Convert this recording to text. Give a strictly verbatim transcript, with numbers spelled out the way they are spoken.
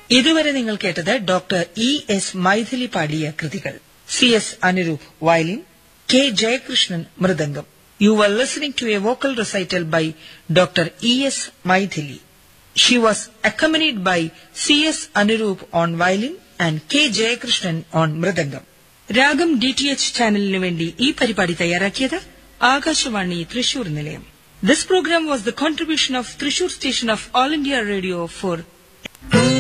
ഇതുവരെ നിങ്ങൾ കേട്ടത് ഡോക്ടർ ഇ എസ് മൈഥിലി പാടിയ കൃതികൾ. C S Anuroop violin, K Jayakrishnan mridangam. You are listening to A vocal recital by doctor E S Maithili. She was accompanied by C S Anuroop on violin and K Jayakrishnan on mridangam. രാഗം D T H ചാനലിനു വേണ്ടി ഈ പരിപാടി തയ്യാറാക്കിയത് ആകാശവാണി തൃശൂർ നിലയം. This program was the contribution of Thrissur station of All India Radio for